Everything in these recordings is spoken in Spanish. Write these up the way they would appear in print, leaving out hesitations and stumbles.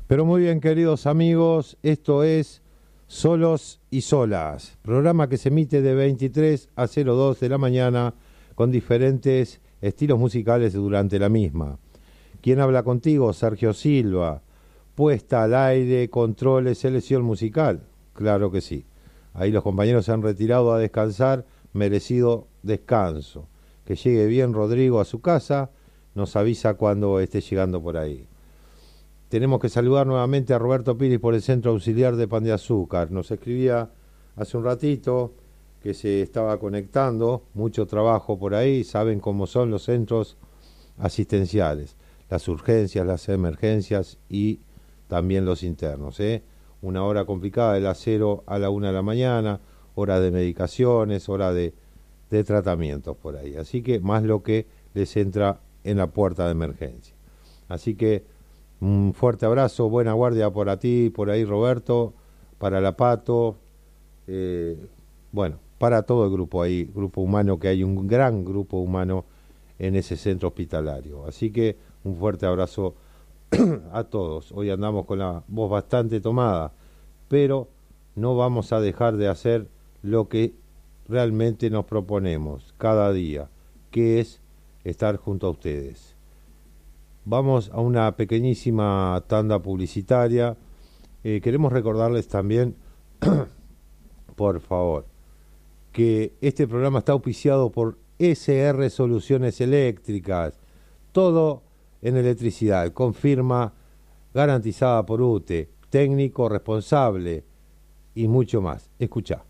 Pero muy bien, queridos amigos, esto es Solos y Solas, programa que se emite de 23 a 02 de la mañana con diferentes estilos musicales durante la misma. ¿Quién habla contigo? Sergio Silva. Puesta al aire, controles, selección musical. Claro que sí. Ahí los compañeros se han retirado a descansar, merecido descanso. Que llegue bien Rodrigo a su casa, nos avisa cuando esté llegando por ahí. Tenemos que saludar nuevamente a Roberto Piris por el Centro Auxiliar de Pan de Azúcar. Nos escribía hace un ratito que se estaba conectando, mucho trabajo por ahí, saben cómo son los centros asistenciales, las urgencias, las emergencias y también los internos. Una hora complicada de las 0 a la 1 de la mañana, hora de medicaciones, hora de tratamientos por ahí. Así que más lo que les entra en la puerta de emergencia. Así que un fuerte abrazo, buena guardia por ti, por ahí Roberto, para la Pato, para todo el grupo ahí, grupo humano, que hay un gran grupo humano en ese centro hospitalario. Así que un fuerte abrazo a todos. Hoy andamos con la voz bastante tomada, pero no vamos a dejar de hacer lo que realmente nos proponemos cada día, que es estar junto a ustedes. Vamos a una pequeñísima tanda publicitaria. Queremos recordarles también, por favor, que este programa está auspiciado por SR Soluciones Eléctricas. Todo en electricidad, con firma garantizada por UTE, técnico responsable y mucho más. Escuchá.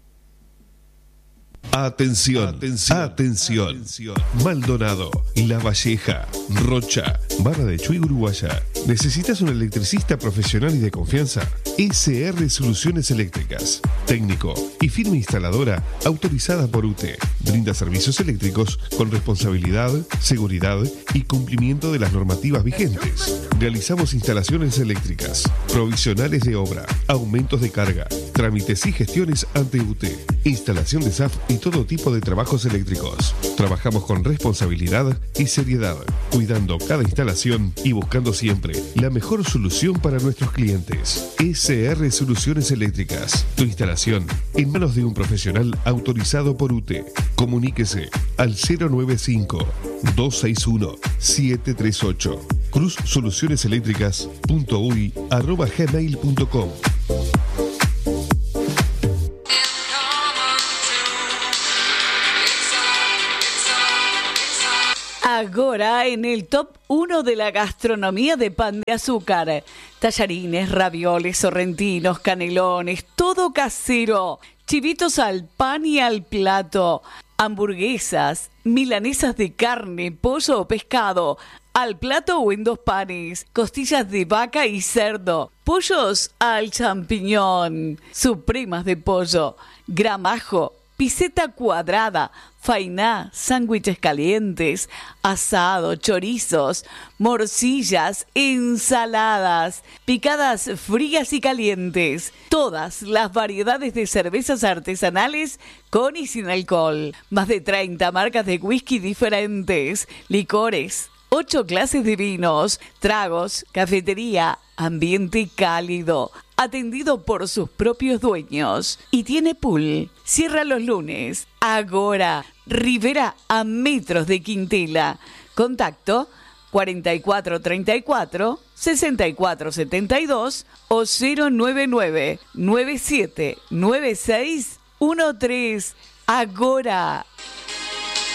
Atención. Maldonado, La Valleja, Rocha, Barra de Chuy, Uruguaya. ¿Necesitas un electricista profesional y de confianza? SR Soluciones Eléctricas. Técnico y firma instaladora autorizada por UTE. Brinda servicios eléctricos con responsabilidad, seguridad y cumplimiento de las normativas vigentes. Realizamos instalaciones eléctricas, provisionales de obra, aumentos de carga, trámites y gestiones ante UTE, instalación de SAF y todo tipo de trabajos eléctricos. Trabajamos con responsabilidad y seriedad, cuidando cada instalación y buscando siempre la mejor solución para nuestros clientes. SR Soluciones Eléctricas. Tu instalación en manos de un profesional autorizado por UTE. Comuníquese al 095-261-738. cruzsolucioneseléctricas.uy@gmail.com. Agora en el top 1 de la gastronomía de Pan de Azúcar. Tallarines, ravioles, sorrentinos, canelones, todo casero. Chivitos al pan y al plato. Hamburguesas, milanesas de carne, pollo o pescado, al plato o en 2 panes. Costillas de vaca y cerdo. Pollos al champiñón. Supremas de pollo. Gramajo. Piseta cuadrada, fainá, sándwiches calientes, asado, chorizos, morcillas, ensaladas, picadas frías y calientes. Todas las variedades de cervezas artesanales con y sin alcohol. Más de 30 marcas de whisky diferentes, licores, 8 clases de vinos, tragos, cafetería, ambiente cálido. Atendido por sus propios dueños y tiene pool. Cierra los lunes. Agora, Rivera a metros de Quintela. Contacto 4434-6472 o 099-979613. Agora.